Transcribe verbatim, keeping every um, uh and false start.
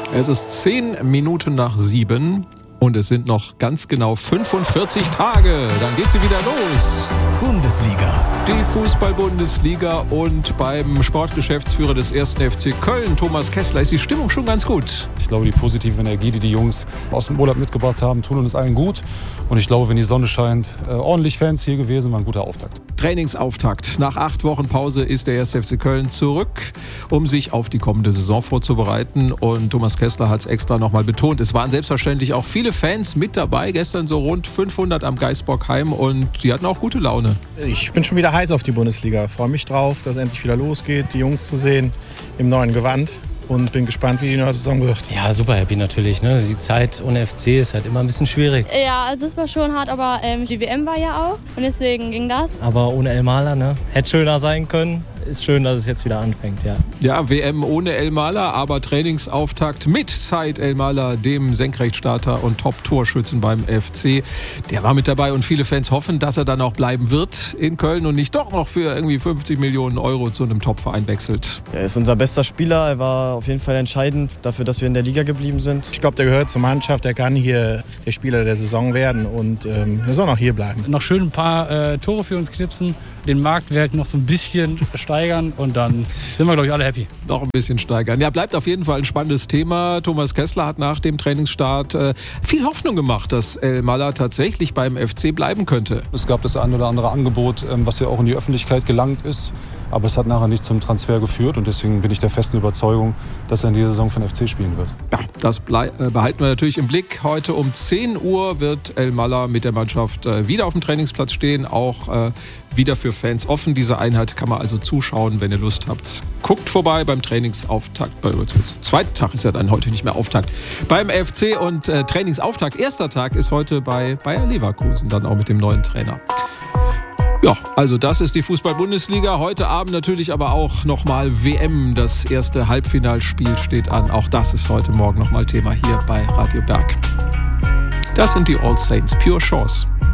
Es ist zehn Minuten nach sieben und es sind noch ganz genau fünfundvierzig Tage. Dann geht sie wieder los. Bundesliga. Die Fußball-Bundesliga und beim Sportgeschäftsführer des ersten F C Köln, Thomas Kessler, ist die Stimmung schon ganz gut. Ich glaube, die positive Energie, die die Jungs aus dem Urlaub mitgebracht haben, tun uns allen gut. Und ich glaube, wenn die Sonne scheint, äh, ordentlich Fans hier gewesen, war ein guter Auftakt. Trainingsauftakt. Nach acht Wochen Pause ist der erste F C Köln zurück, um sich auf die kommende Saison vorzubereiten. Und Thomas Kessler hat es extra nochmal betont. Es waren selbstverständlich auch viele Fans mit dabei. Gestern so rund fünfhundert am Geisbockheim und die hatten auch gute Laune. Ich bin schon wieder heiß auf die Bundesliga. Freue mich drauf, dass es endlich wieder losgeht, die Jungs zu sehen im neuen Gewand. Und bin gespannt, wie die neue Saison wird. Ja, super happy natürlich. Ne? Die Zeit ohne F C ist halt immer ein bisschen schwierig. Ja, also es war schon hart, aber ähm, die W M war ja auch und deswegen ging das. Aber ohne Elmaler, ne? Hätte schöner sein können. Ist schön, dass es jetzt wieder anfängt, ja. Ja, W M ohne Elmaler, aber Trainingsauftakt mit Said Elmaler, dem Senkrechtstarter und Top-Torschützen beim F C. Der war mit dabei und viele Fans hoffen, dass er dann auch bleiben wird in Köln und nicht doch noch für irgendwie fünfzig Millionen Euro zu einem Top-Verein wechselt. Er ist unser bester Spieler, er war auf jeden Fall entscheidend dafür, dass wir in der Liga geblieben sind. Ich glaube, der gehört zur Mannschaft, der kann hier der Spieler der Saison werden und ähm, er soll auch hier bleiben. Noch schön ein paar äh, Tore für uns knipsen, den Marktwert noch so ein bisschen steigern und dann sind wir, glaube ich, alle happy. Noch ein bisschen steigern. Ja, bleibt auf jeden Fall ein spannendes Thema. Thomas Kessler hat nach dem Trainingsstart äh, viel Hoffnung gemacht, dass Elmaler tatsächlich beim F C bleiben könnte. Es gab das ein oder andere Angebot, ähm, was ja auch in die Öffentlichkeit gelangt ist. Aber es hat nachher nicht zum Transfer geführt und deswegen bin ich der festen Überzeugung, dass er in dieser Saison für den F C spielen wird. Ja, das blei- äh, behalten wir natürlich im Blick. Heute um zehn Uhr wird Elmaler mit der Mannschaft äh, wieder auf dem Trainingsplatz stehen, auch äh, wieder für Fans offen. Diese Einheit kann man also zuschauen, wenn ihr Lust habt. Guckt vorbei beim Trainingsauftakt. Beim zweiten Tag ist ja dann heute nicht mehr Auftakt. Beim F C und äh, Trainingsauftakt. Erster Tag ist heute bei Bayer Leverkusen, dann auch mit dem neuen Trainer. Ja, also das ist die Fußball-Bundesliga. Heute Abend natürlich aber auch nochmal W M. Das erste Halbfinalspiel steht an. Auch das ist heute Morgen nochmal Thema hier bei Radio Berg. Das sind die All Saints. Pure Chance.